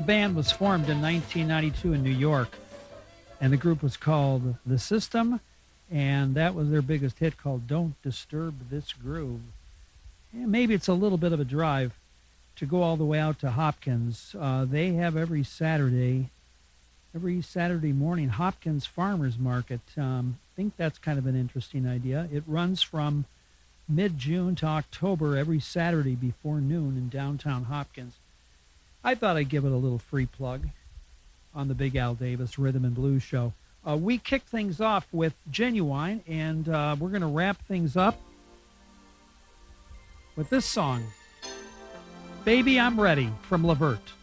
band was formed in 1992 in New York, and the group was called The System, and that was their biggest hit called Don't Disturb This Groove. And maybe it's a little bit of a drive to go all the way out to Hopkins. They have every Saturday morning, Hopkins Farmers Market. I think that's kind of an interesting idea. It runs from mid-June to October every Saturday before noon in downtown Hopkins. I thought I'd give it a little free plug on the Big Al Davis Rhythm and Blues Show. We kicked things off with Genuine, and we're going to wrap things up with this song, Baby I'm Ready, from Levert.